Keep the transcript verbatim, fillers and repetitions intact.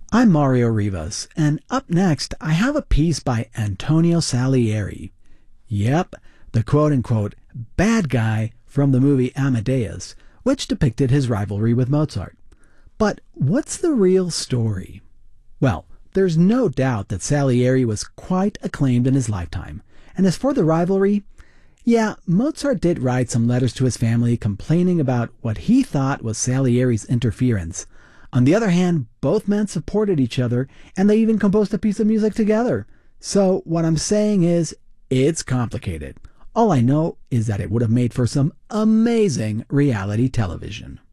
I'm Mario Rivas, and up next I have a piece by Antonio Salieri. Yep, the quote-unquote bad guy from the movie Amadeus, which depicted his rivalry with Mozart. But what's the real story? Well, there's no doubt that Salieri was quite acclaimed in his lifetime. And as for the rivalry, yeah, Mozart did write some letters to his family complaining about what he thought was Salieri's interference. On the other hand, both men supported each other, and they even composed a piece of music together. So what I'm saying is, it's complicated. All I know is that it would have made for some amazing reality television.